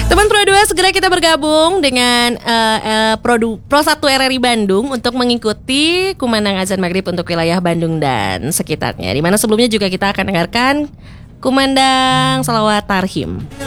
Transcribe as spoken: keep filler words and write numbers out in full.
Teman Pro dua, segera kita bergabung dengan uh, uh, Pro, Pro satu R R I Bandung untuk mengikuti kumandang azan maghrib untuk wilayah Bandung dan sekitarnya. Di mana sebelumnya juga kita akan dengarkan kumandang salawat tarhim.